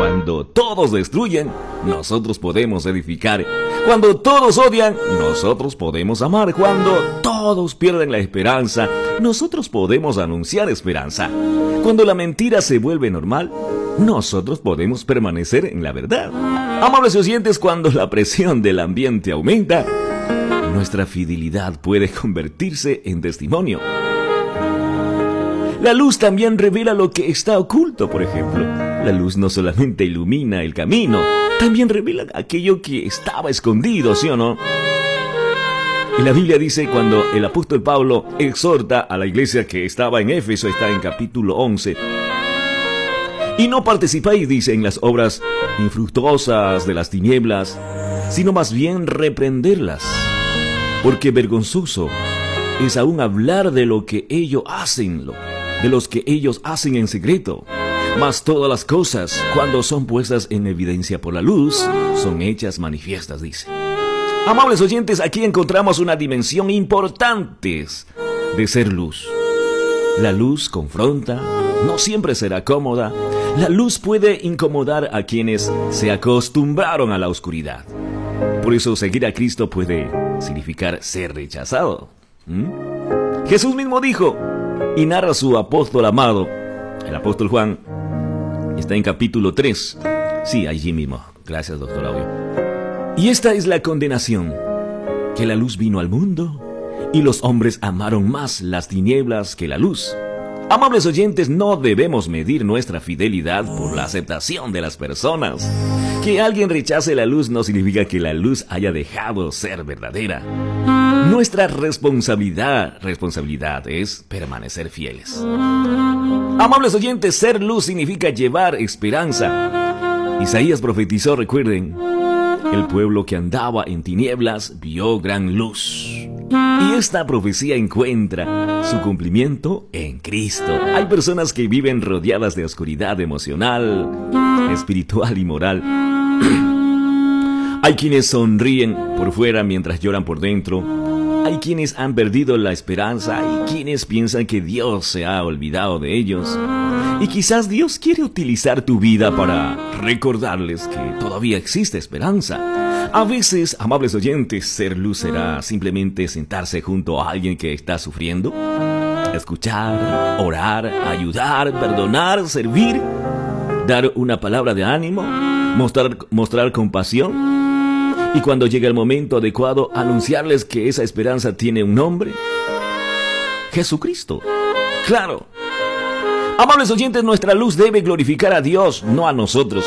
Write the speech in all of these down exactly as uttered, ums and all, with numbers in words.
Cuando todos destruyen, nosotros podemos edificar. Cuando todos odian, nosotros podemos amar. Cuando todos pierden la esperanza, nosotros podemos anunciar esperanza. Cuando la mentira se vuelve normal, nosotros podemos permanecer en la verdad. Amables oyentes, cuando la presión del ambiente aumenta, nuestra fidelidad puede convertirse en testimonio. La luz también revela lo que está oculto, por ejemplo. La luz no solamente ilumina el camino, también revela aquello que estaba escondido, ¿sí o no? Y la Biblia dice, cuando el apóstol Pablo exhorta a la iglesia que estaba en Éfeso, está en capítulo once. Y no participáis, dice, en las obras infructuosas de las tinieblas, sino más bien reprenderlas. Porque vergonzoso es aún hablar de lo que ellos hacen, de los que ellos hacen en secreto. Mas todas las cosas, cuando son puestas en evidencia por la luz, son hechas manifiestas, dice. Amables oyentes, aquí encontramos una dimensión importante de ser luz. La luz confronta, no siempre será cómoda. La luz puede incomodar a quienes se acostumbraron a la oscuridad. Por eso seguir a Cristo puede significar ser rechazado. ¿Mm? Jesús mismo dijo, y narra su apóstol amado, el apóstol Juan, está en capítulo tres. Sí, allí mismo. Gracias, doctor Audio. Y esta es la condenación, que la luz vino al mundo, y los hombres amaron más las tinieblas que la luz. Amables oyentes, no debemos medir nuestra fidelidad por la aceptación de las personas. Que alguien rechace la luz no significa que la luz haya dejado ser verdadera. Nuestra responsabilidad, responsabilidad es permanecer fieles. Amables oyentes, ser luz significa llevar esperanza. Isaías profetizó, recuerden, el pueblo que andaba en tinieblas vio gran luz. Y esta profecía encuentra su cumplimiento en Cristo. Hay personas que viven rodeadas de oscuridad emocional, espiritual y moral. Hay quienes sonríen por fuera mientras lloran por dentro. Hay quienes han perdido la esperanza. Hay quienes piensan que Dios se ha olvidado de ellos. Y quizás Dios quiere utilizar tu vida para recordarles que todavía existe esperanza. A veces, amables oyentes, ser luz será simplemente sentarse junto a alguien que está sufriendo, escuchar, orar, ayudar, perdonar, servir, dar una palabra de ánimo, mostrar, mostrar compasión. Y cuando llegue el momento adecuado, anunciarles que esa esperanza tiene un nombre: Jesucristo. Claro. Amables oyentes, nuestra luz debe glorificar a Dios, no a nosotros.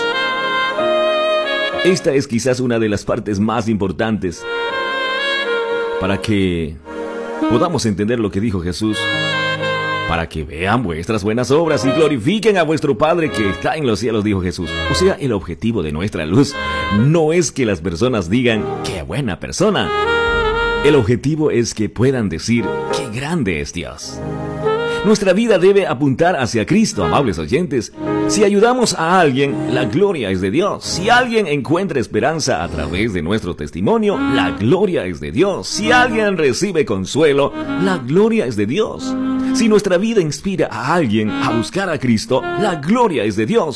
Esta es quizás una de las partes más importantes para que podamos entender lo que dijo Jesús. Para que vean vuestras buenas obras y glorifiquen a vuestro Padre que está en los cielos, dijo Jesús. O sea, el objetivo de nuestra luz no es que las personas digan ¡qué buena persona! El objetivo es que puedan decir ¡qué grande es Dios! Nuestra vida debe apuntar hacia Cristo, amables oyentes. Si ayudamos a alguien, la gloria es de Dios. Si alguien encuentra esperanza a través de nuestro testimonio, la gloria es de Dios. Si alguien recibe consuelo, la gloria es de Dios. Si nuestra vida inspira a alguien a buscar a Cristo, la gloria es de Dios.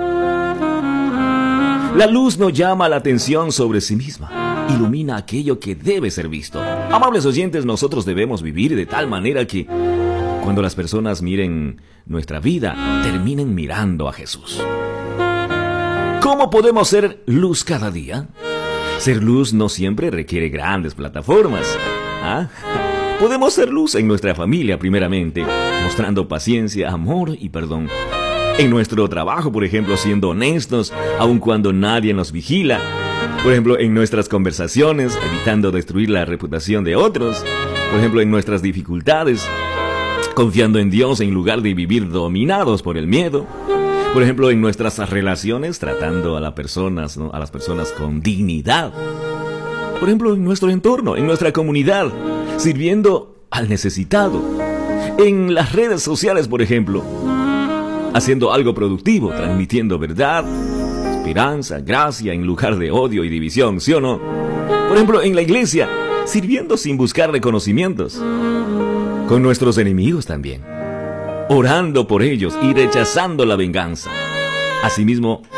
La luz no llama la atención sobre sí misma, ilumina aquello que debe ser visto. Amables oyentes, nosotros debemos vivir de tal manera que cuando las personas miren nuestra vida, terminen mirando a Jesús. ¿Cómo podemos ser luz cada día? Ser luz no siempre requiere grandes plataformas. ¿Ah? Podemos ser luz en nuestra familia primeramente, mostrando paciencia, amor y perdón. En nuestro trabajo, por ejemplo, siendo honestos, aun cuando nadie nos vigila. Por ejemplo, en nuestras conversaciones, evitando destruir la reputación de otros. Por ejemplo, en nuestras dificultades, confiando en Dios en lugar de vivir dominados por el miedo. Por ejemplo, en nuestras relaciones, tratando a las personas, ¿no? a las personas con dignidad. Por ejemplo, en nuestro entorno, en nuestra comunidad, sirviendo al necesitado. En las redes sociales, por ejemplo, haciendo algo productivo, transmitiendo verdad, esperanza, gracia, en lugar de odio y división, ¿sí o no? Por ejemplo, en la iglesia, sirviendo sin buscar reconocimientos. Con nuestros enemigos también, orando por ellos y rechazando la venganza. Asimismo,